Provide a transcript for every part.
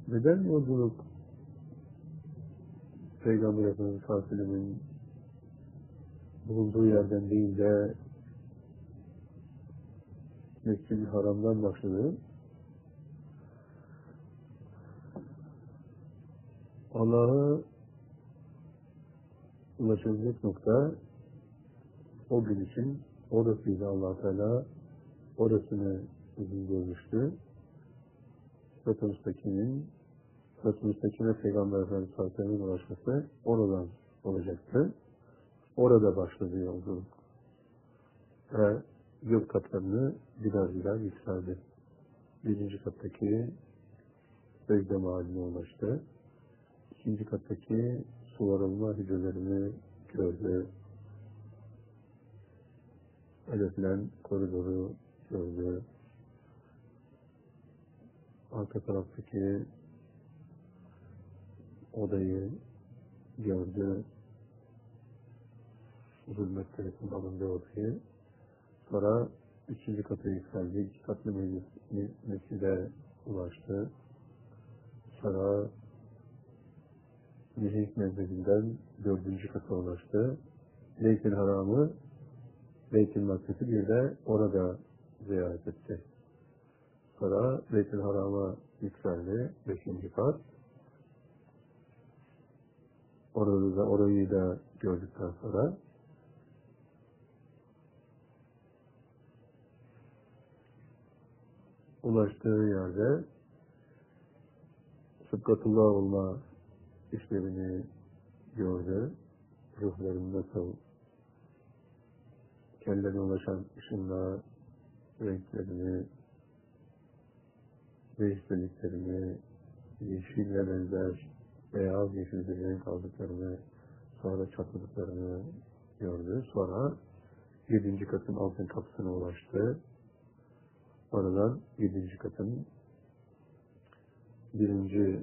Neden yolculuk Peygamber Efendimiz sallallahu aleyhi ve sellem'in bulunduğu yerden değil de Mescid-i Haram'dan başladı? Allah'a ulaşabilecek nokta o gün için orasıydı. Allah Teala orasını izin görmüştü. Sırat-ı Müstakim'e Peygamber Efendimiz sallallahu aleyhi ve sellem'in ulaşması oradan olacaktı. Orada başladı yolculuk. Ve yıl katlarını birer yükseldi. Birinci kattaki secde mahalline ulaştı. İkinci kattaki suvarılma hücrelerini gördü. Hedeflen koridoru gördü. Arka taraftaki odayı gördü. Hizmetlerin alındığı odayı. Sonra üçüncü kata yükseldi. İki katlı mescide ulaştı. Sonra Mehrik mezhebinden dördüncü kata ulaştı. Beyt-i Haram'ı, Beyt-i Makdis'i bir de orada ziyaret etti. Sonra Beyt-i Haram'a yükseldi. Beşinci kat. Orayı da gördükten sonra ulaştığı yerde Sıbgatullah olma işlevini gördü. Ruhların nasıl kendilerine ulaşan ışınla renklerini, değiştirdiklerini, yeşille benzer beyaz yeşil bir renk aldıklarını, sonra çatladıklarını gördü. Sonra 7. katın altın kapısına ulaştı. Oradan 7. katın 1.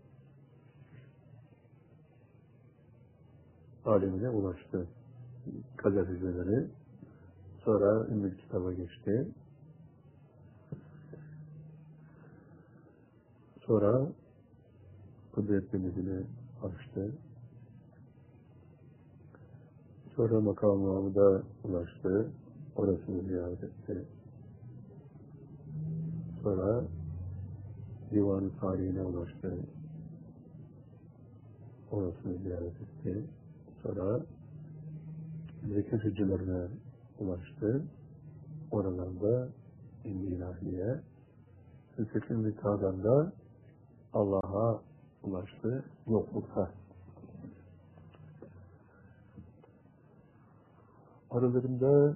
alemine ulaştı. Kader hücreleri. Sonra Ümmül Kitab'a geçti. Sonra Kudret Denizini açtı. Sonra Makam-ı Mahmud'a ulaştı. Orasını ziyaret etti. Sonra Divan-ı Tarihine ulaştı. Orasını ziyaret etti. Sonra zikir hücrelerine ulaştı. Oralarda İlmi İlahiye. Zikrin zikadan da Allah'a ulaştı. Yoklukta. Aralarında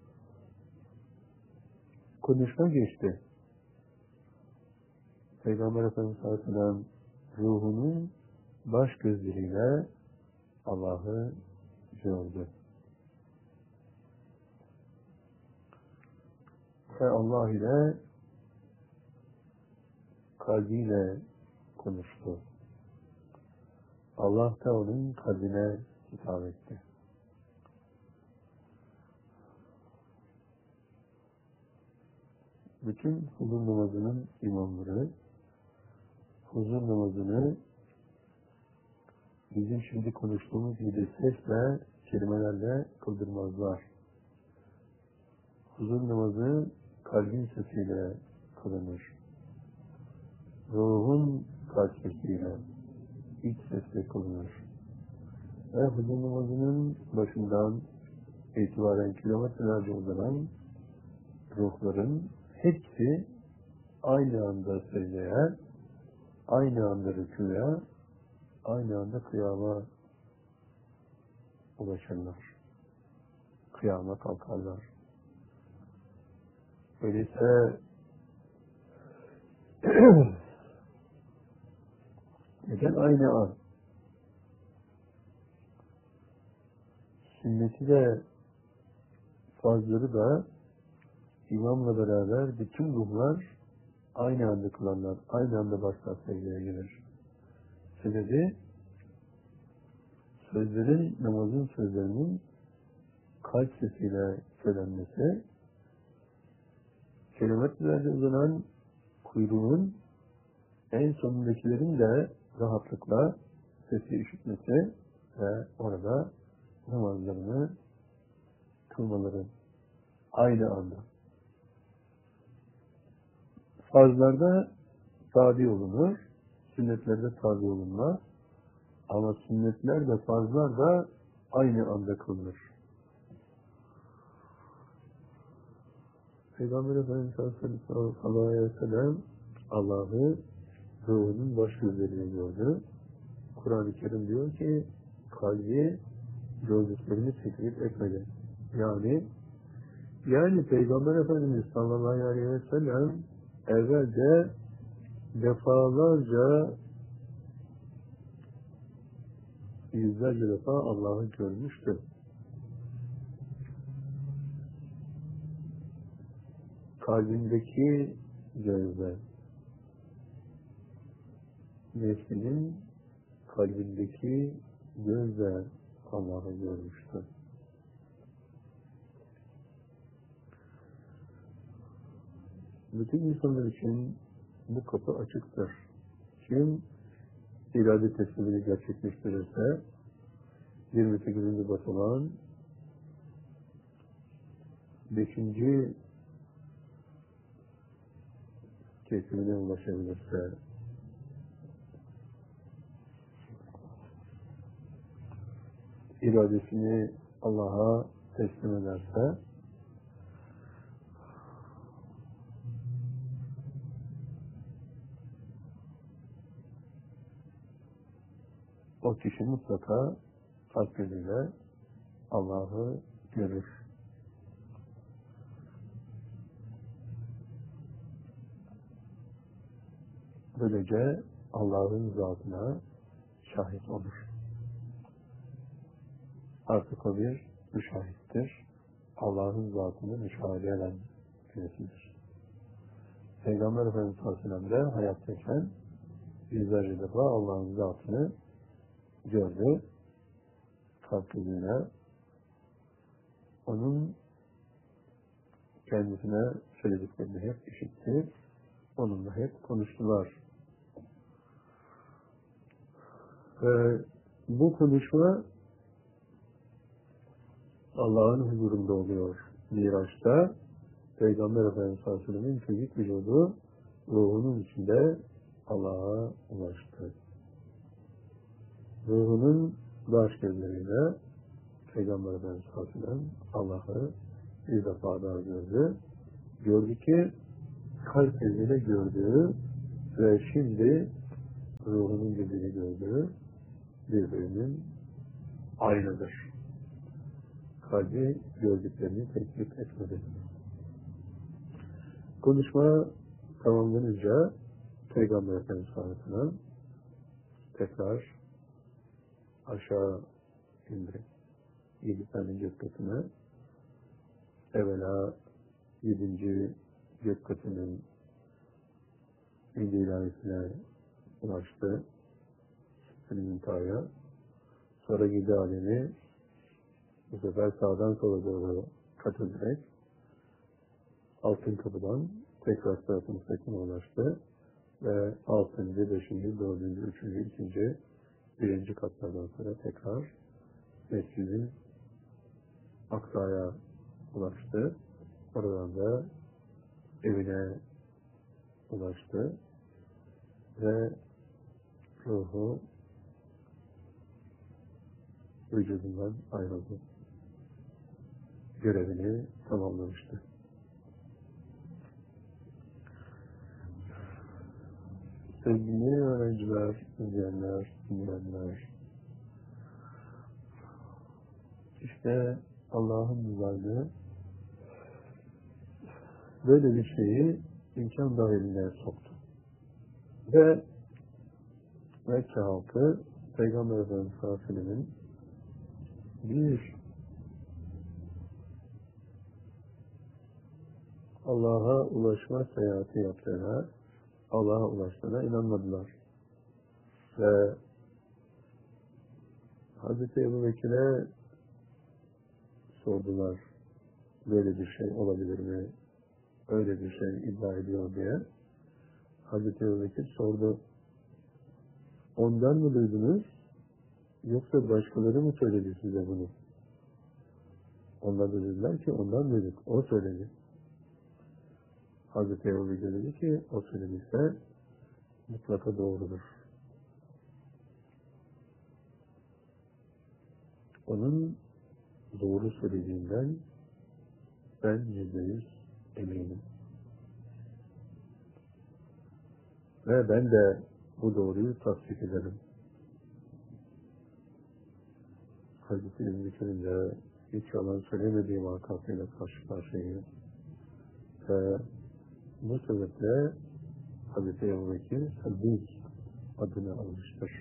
konuşma geçti. Peygamber Efendimiz sallallahu aleyhi ve sellem ruhunun baş gözleriyle Allah'ı gördü. Ve Allah ile kalbiyle konuştu. Allah da onun kalbine hitap etti. Bütün huzur namazının imamları huzur namazını bizim şimdi konuştuğumuz gibi sesle, kelimelerle kıldırmazlar. Huzur namazı kalbin sesiyle kılınır. Ruhun kalp sesiyle, iç sesle kılınır. Ve huzur namazının başından itibaren kilometrelerce uzanan ruhların hepsi aynı anda secdeye, aynı anda rükûya, aynı anda kıyama ulaşırlar. Kıyama kalkarlar. Öyleyse neden aynı an? Sünneti de farzları da imamla beraber bütün ruhlar aynı anda kılanlar, aynı anda başlar secdeye gelir. Sebebi namazın sözlerinin kalp sesiyle söylenmesi, kilometrelerce uzanan kuyruğun en sonundakilerin de rahatlıkla sesi işitmesi ve orada namazlarını kılmaları aynı anda. Farzlarda tabi olunur, sünnetlerde tabi olunmaz. Ama sünnetler de farzlar da aynı anda kılınır. Peygamber Efendimiz sallallahu aleyhi ve sellem Allah'ı ruhunun baş gözleriyle gördü. Kur'an-ı Kerim diyor ki kalbi gördüklerini teklif etmedi. Yani Peygamber Efendimiz sallallahu aleyhi ve sellem evvelce defalarca yüzlerce defa Allah'ı görmüştü. Kalbindeki gözle, nefsinin kalbindeki gözle Allah'ı görmüştü. Bütün insanlar için bu kapı açıktır. Kim irade teslimini gerçekleştirirse 28. basamağın 5. kesimine ulaşabilirse, iradesini Allah'a teslim ederse, o kişi mutlaka kalp gözüyle Allah'ı görür. Böylece Allah'ın zatına şahit olur. Artık o bir müşahittir. Allah'ın zatını müşahede eden birisidir. Peygamber Efendimiz sallallahu aleyhi ve sellem de hayattayken yüzlerce defa Allah'ın zatını gördü. Kalp gözüyle onun kendisine söylediklerini hep işitti. Onunla hep konuştular. Ve bu konuşma Allah'ın huzurunda oluyor. Miraç'ta Peygamber Efendimiz sallallahu aleyhi ve sellem'in fizik vücudu ruhunun içinde Allah'a ulaştı. Ruhunun baş gözleriyle Peygamber Efendimiz sallallahu aleyhi ve sellem Allah'ı bir defa daha gördü. Gördü ki kalp gözüyle gördüğü ve şimdi ruhunun gözüyle gördüğü birbirinin aynıdır. Kalbi gördüklerini teklif etmedi. Konuşma tamamlanınca Peygamber Efendimiz sallallahu aleyhi ve sellem tekrar aşağı indi. 7 tane gök katına, evvela 7. gök katının indi ilahisine ulaştı. Müntaha'ya. Sonra 7 alemi bu sefer sağdan sola doğru kat ederek altın kapıdan tekrar sırat-ı müstakime ulaştı ve 6. 5. 4. 3. 2. 1. katlardan sonra tekrar Mescid-i Aksa'ya ulaştı. Oradan da evine ulaştı ve ruhu vücudundan ayrıldı. Görevini tamamlamıştı. Sevgili öğrenciler, izleyenler, dinleyenler, işte Allah'ın varlığı böyle bir şeyi imkan dahiline soktu. Ve Mekke halkı Peygamber Efendimiz sallallahu aleyhi ve sellem'in bir Allah'a ulaşma seyahati yaptığına, Allah'a ulaştığına inanmadılar. Ve Hazreti Ebu Bekir'e sordular, böyle bir şey olabilir mi? Öyle bir şey iddia ediyor diye. Hazreti Ebubekir sordu. Ondan mı duydunuz? Yoksa başkaları mı söyledi size bunu? Onlar da dediler ki ondan duyduk. O söyledi. Hazreti Ebubekir dedi ki o söylediyse mutlaka doğrudur. Onun doğru söylediğinden ben %100 eminim. Ve ben de bu doğruyu tasdik ederim. Hazreti Ebubekir'in de hiç yalan söylemediği vakasıyla karşı karşıyayız. Ve bu sebeple Hazreti Ebubekir Sıddık adını almıştır.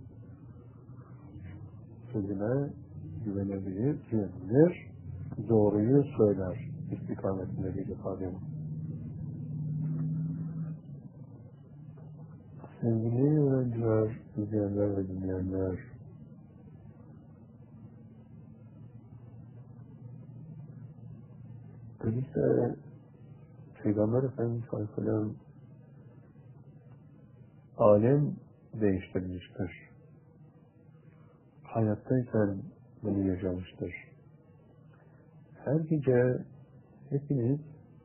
Sözüne güvenilir, doğruyu söyler istikametinde bir ifade var. Sevgili öğrenciler, izleyenler ve dinleyenler, öyleyse Peygamber Efendimiz Aleyhisselam alem değiştirmiştir. Hayattayken bunu yaşamıştır. Her gece hepiniz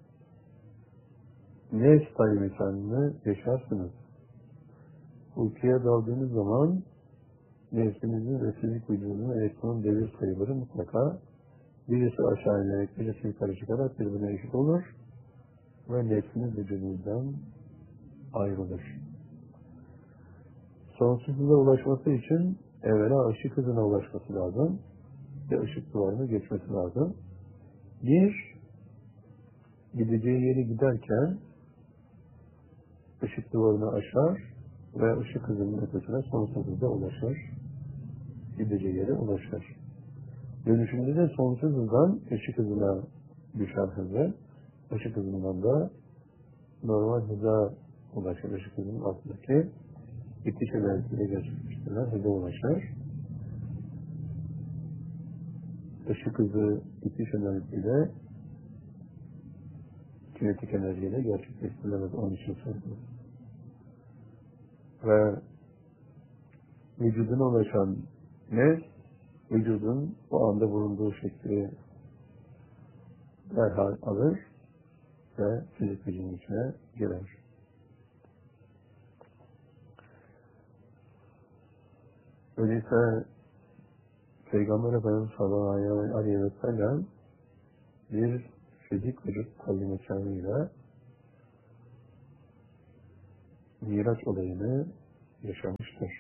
nefs mekanını yaşarsınız. Uykuya daldığınız zaman nefsinizin ve fizik vücudunun elektron devir sayıları mutlaka birisi aşağı inerek birisi yukarı çıkarak birbirine eşit olur ve nefsiniz vücudunuzdan ayrılır. Sonsuzluğa ulaşması için evvela ışık hızına ulaşması lazım ve ışık duvarını geçmesi lazım. Bir, gideceği yeri giderken ışık duvarını aşar ve ışık hızının ötesine sonsuz hızda ulaşır. Gideceği yere ulaşır. Dönüşünde de sonsuz hızdan ışık hızına düşer hızı. Işık hızından da normal hıza ulaşır. Işık hızının altındaki bitiş enerjisiyle gerçekleştirilen hıza ulaşır. Işık hızı bitiş enerjisiyle kinetik enerjiyle gerçekleştirilemez. Onun için söylüyorum. Ve vücuduna ulaşan nefs, vücudun o anda bulunduğu şekli derhal alır ve fizik vücudun içine girer. Öyleyse Peygamber Efendimiz sallallahu aleyhi ve sellem bir fizik vücut kavimçanıyla Miraç olayını yaşamıştır.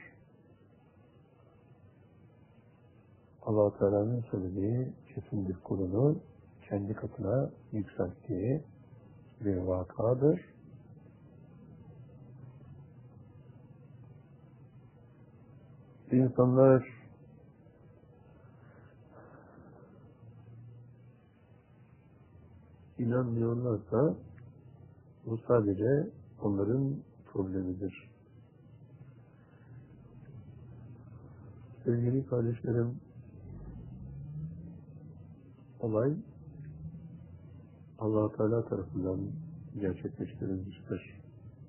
Allah-u Teala'nın söylediği kesin bir kulunu kendi katına yükselttiği bir vakadır. İnsanlar inanmıyorlarsa bu sadece onların problemidir. Sevgili kardeşlerim, olay Allah-u Teala tarafından gerçekleştirilmiştir.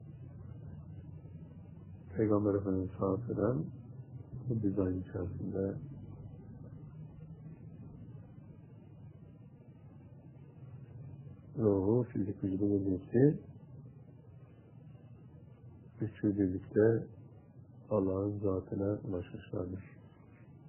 Peygamber Efendimiz sallallahu aleyhi ve sellem bu dizayn içerisinde ruhu, fizik vücudu ve nefsi üçü birlikte Allah'ın zatına ulaşmışlardır.